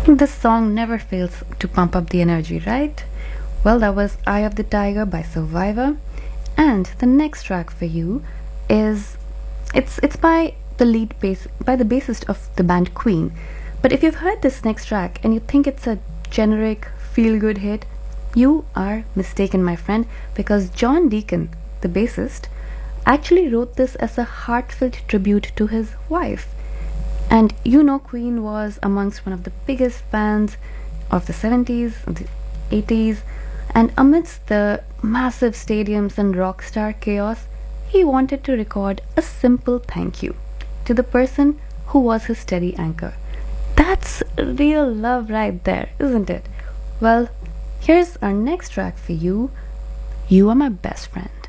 This song never fails to pump up the energy, right? Well, that was Eye of the Tiger by Survivor. And the next track for you is it's by the bassist of the band Queen. But if you've heard this next track and you think it's a generic feel good hit, you are mistaken, my friend, because John Deacon, the bassist, actually wrote this as a heartfelt tribute to his wife. And you know, Queen was amongst one of the biggest bands of the 70s, of the 80s, and amidst the massive stadiums and rock star chaos, he wanted to record a simple thank you to the person who was his steady anchor. That's real love right there, isn't it? Well, here's our next track for you. You Are My Best Friend.